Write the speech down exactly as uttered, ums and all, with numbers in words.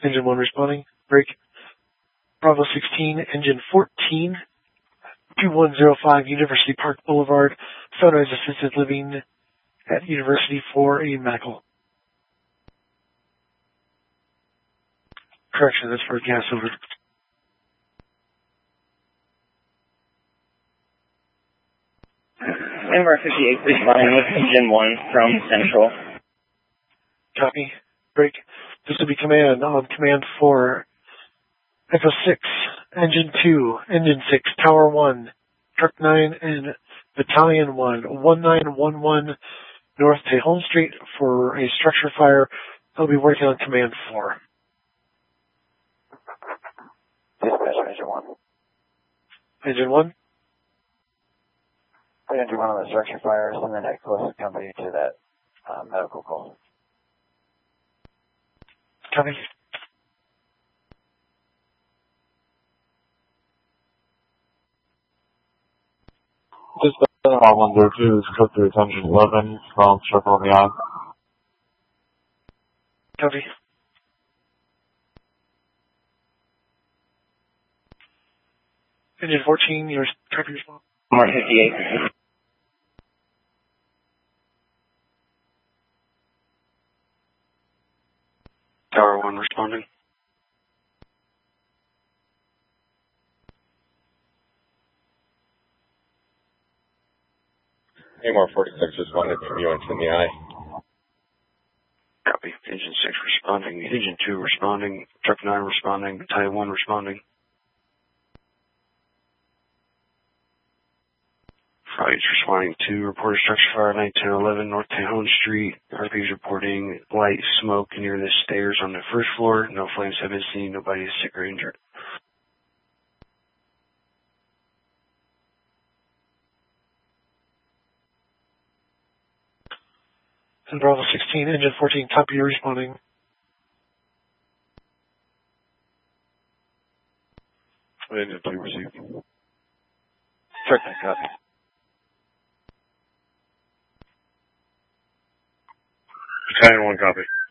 Engine one responding. Break. Bravo sixteen, Engine fourteen, two one zero five University Park Boulevard, Sunrise Assisted Living at University for a medical. Correction, that's for gas over. Number fifty-eight responding with Engine one from Central. Copy. Break. This will be command on command four. Echo six, Engine two, Engine six, Tower one, Truck nine, and Battalion one, one nine one one North Tejon Street for a structure fire. They'll be working on command four. Dispatch, Engine one. Engine one? Engine one on the structure fires, and then that closest company to that uh, medical call. Copy. Dispatch, one zero two, is cooked to attention eleven from Circle on the Eye. Copy. Engine fourteen, your copy response. Number fifty-eight. Tower one responding. Amor forty-six responded from U N C in the eye. Copy. Engine six responding. Engine two responding. Truck nine responding. Battalion one responding. Friday's responding to report a structure fire at nineteen eleven North Tejon Street. R P is reporting light smoke near the stairs on the first floor. No flames have been seen. Nobody is sick or injured. And Bravo sixteen, Engine fourteen, copy, you're responding. Engine two received. Check that copy. Battalion one copy.